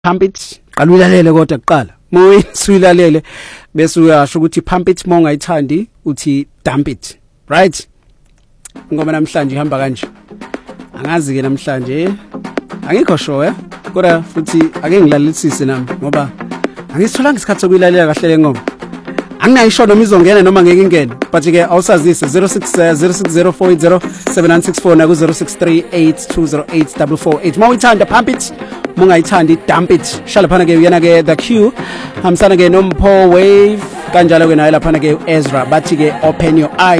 pump it qala uyilalele kodwa kuqala uyilalele bese uyasho ukuthi pump it mongayithandi uthi dump it, right? Ngoma namhlanje ihamba kanje, angazi ke namhlanje angikho sure kodwa futhi ake ngilalelisise nami ngoba angisitholanga isikhathi sokuyilalela kahle le ngoma, angingayisho noma izongena noma ngeke ingene, but ke awusazise 060604807964 na ku 0638208448 mawuyithanda pump it mongayithandi dump it. Shala phana ke uyena ke the Q hamsana ke noMpho Wave kanjalo ke naye lapha ke Ezra bathi ke open your eyes.